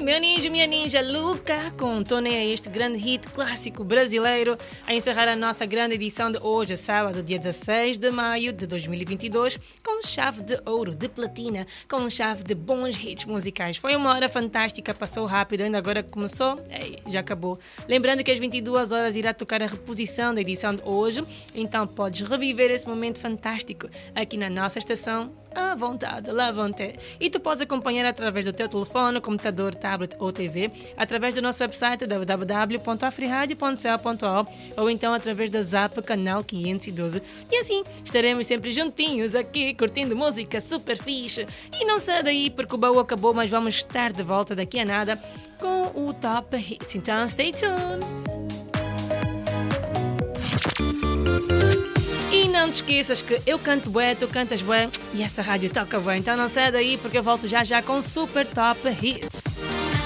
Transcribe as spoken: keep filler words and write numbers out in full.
meu ninja, minha ninja Luca, com Tô Nem Aí, este grande hit clássico brasileiro, a encerrar a nossa grande edição de hoje, sábado, dia dezasseis de maio de dois mil e vinte e dois, com chave de ouro, de platina, com chave de bons hits musicais. Foi uma hora fantástica, passou rápido, ainda agora que começou, ei, já acabou. Lembrando que às vinte e duas horas irá tocar a reposição da edição de hoje, então podes reviver esse momento fantástico aqui na nossa estação, à vontade, lá vão ter. E tu podes acompanhar através do teu telefone, computador, tablet ou T V, através do nosso website w w w ponto afriradio ponto c l ponto a o ou então através da Zap canal quinhentos e doze. E assim estaremos sempre juntinhos aqui curtindo música super fixe. E não sai daí porque o baú acabou, mas vamos estar de volta daqui a nada com o Top Hits. Então stay tuned! E não te esqueças que eu canto bué, tu cantas bué e essa rádio toca bué. Então não sai daí porque eu volto já já com Super Top Hits.